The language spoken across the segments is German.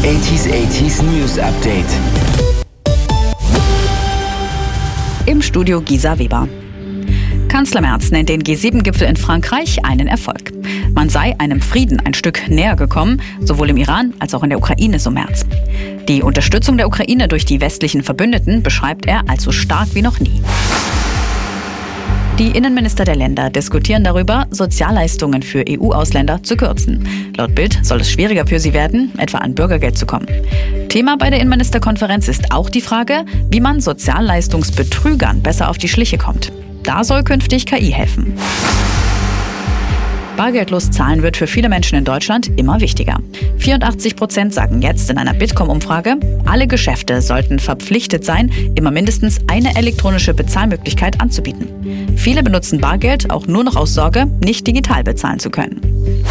80s News Update. Im Studio Gisa Weber. Kanzler Merz nennt den G7-Gipfel in Frankreich einen Erfolg. Man sei einem Frieden ein Stück näher gekommen, sowohl im Iran als auch in der Ukraine, so Merz. Die Unterstützung der Ukraine durch die westlichen Verbündeten beschreibt er als so stark wie noch nie. Die Innenminister der Länder diskutieren darüber, Sozialleistungen für EU-Ausländer zu kürzen. Laut Bild soll es schwieriger für sie werden, etwa an Bürgergeld zu kommen. Thema bei der Innenministerkonferenz ist auch die Frage, wie man Sozialleistungsbetrügern besser auf die Schliche kommt. Da soll künftig KI helfen. Bargeldlos zahlen wird für viele Menschen in Deutschland immer wichtiger. 84% sagen jetzt in einer Bitkom-Umfrage, alle Geschäfte sollten verpflichtet sein, immer mindestens eine elektronische Bezahlmöglichkeit anzubieten. Viele benutzen Bargeld auch nur noch aus Sorge, nicht digital bezahlen zu können.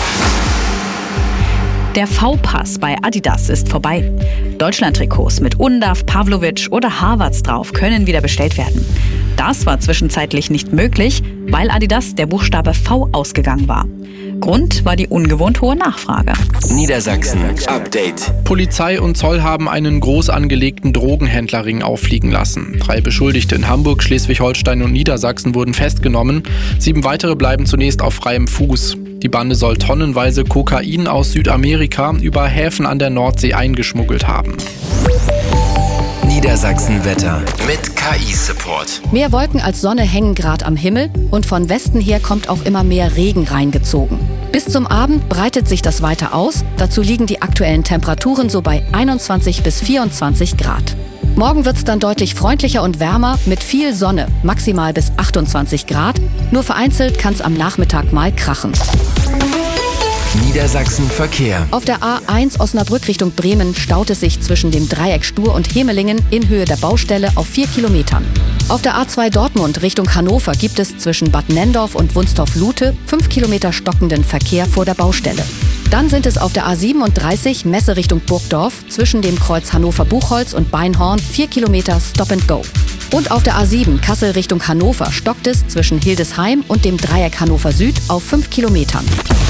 Der V-Pass bei Adidas ist vorbei. Deutschland-Trikots mit Undav, Pavlovic oder Havertz drauf können wieder bestellt werden. Das war zwischenzeitlich nicht möglich, weil Adidas der Buchstabe V ausgegangen war. Grund war die ungewohnt hohe Nachfrage. Niedersachsen Update. Polizei und Zoll haben einen groß angelegten Drogenhändlerring auffliegen lassen. 3 Beschuldigte in Hamburg, Schleswig-Holstein und Niedersachsen wurden festgenommen. 7 weitere bleiben zunächst auf freiem Fuß. Die Bande soll tonnenweise Kokain aus Südamerika über Häfen an der Nordsee eingeschmuggelt haben. Niedersachsen-Wetter mit KI-Support. Mehr Wolken als Sonne hängen gerade am Himmel und von Westen her kommt auch immer mehr Regen reingezogen. Bis zum Abend breitet sich das weiter aus. Dazu liegen die aktuellen Temperaturen so bei 21 bis 24 Grad. Morgen wird es dann deutlich freundlicher und wärmer mit viel Sonne, maximal bis 28 Grad. Nur vereinzelt kann es am Nachmittag mal krachen. Niedersachsen Verkehr. Auf der A1 Osnabrück Richtung Bremen staut es sich zwischen dem Dreieck Stur und Hemelingen in Höhe der Baustelle auf 4 Kilometern. Auf der A2 Dortmund Richtung Hannover gibt es zwischen Bad Nenndorf und Wunstorf-Lute 5 Kilometer stockenden Verkehr vor der Baustelle. Dann sind es auf der A37 Messe Richtung Burgdorf zwischen dem Kreuz Hannover-Buchholz und Beinhorn 4 Kilometer Stop and Go. Und auf der A7 Kassel Richtung Hannover stockt es zwischen Hildesheim und dem Dreieck Hannover Süd auf 5 Kilometern.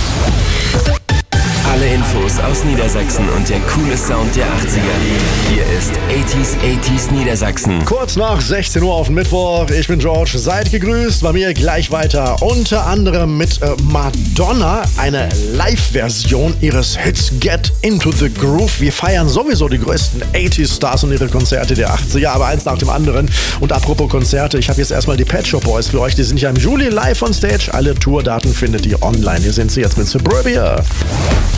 Alle Infos aus Niedersachsen und der coole Sound der 80er. Hier ist 80s Niedersachsen. Kurz nach 16 Uhr auf den Mittwoch. Ich bin George. Seid gegrüßt. Bei mir gleich weiter. Unter anderem mit Madonna. Eine Live-Version ihres Hits Get Into the Groove. Wir feiern sowieso die größten 80s-Stars und ihre Konzerte der 80er. Aber eins nach dem anderen. Und apropos Konzerte. Ich habe jetzt erstmal die Pet Shop Boys für euch. Die sind ja im Juli live on Stage. Alle Tourdaten findet ihr online. Hier sind sie jetzt mit Suburbia.